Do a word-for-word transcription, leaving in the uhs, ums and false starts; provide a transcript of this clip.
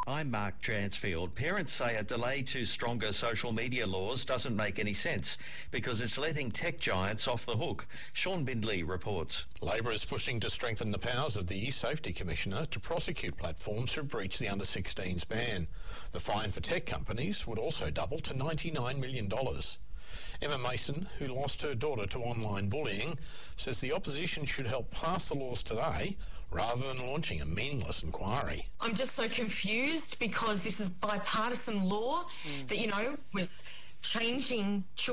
I'm Mark Dransfield. Parents say a delay to stronger social media laws doesn't make any sense because it's letting tech giants off the hook. Sean Bindley reports. Labor is pushing to strengthen the powers of the E-Safety Commissioner to prosecute platforms who breach the under sixteens ban. The fine for tech companies would also double to ninety-nine million dollars. Emma Mason, who lost her daughter to online bullying, says the opposition should help pass the laws today rather than launching a meaningless inquiry. I'm just so confused because this is bipartisan law mm. that, you know, was changing children.